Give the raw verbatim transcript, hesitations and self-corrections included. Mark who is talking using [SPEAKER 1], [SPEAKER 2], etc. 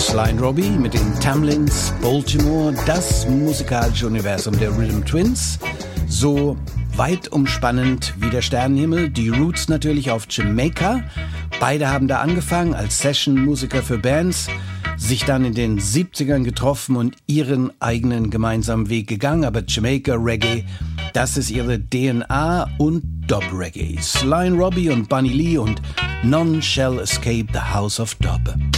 [SPEAKER 1] Sly and Robbie mit den Tamlins, Baltimore, das musikalische Universum der Rhythm Twins. So weit umspannend wie der Sternenhimmel, die Roots natürlich auf Jamaica. Beide haben da angefangen als Session-Musiker für Bands, sich dann in den siebzigern getroffen und ihren eigenen gemeinsamen Weg gegangen. Aber Jamaica Reggae, das ist ihre D N A und Dub Reggae. Sly and Robbie und Bunny Lee und None Shall Escape the House of Dub.